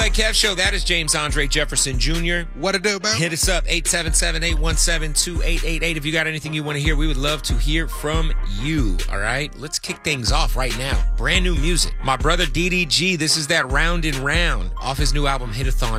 Kev Show, that is James Andre Jefferson Jr. What it do, man? Hit us up, 877-817-2888. If you got anything you want to hear, we would love to hear from you, all right? Let's kick things off right now. Brand new music. My brother DDG, this is that Round and Round, off his new album, Hitathon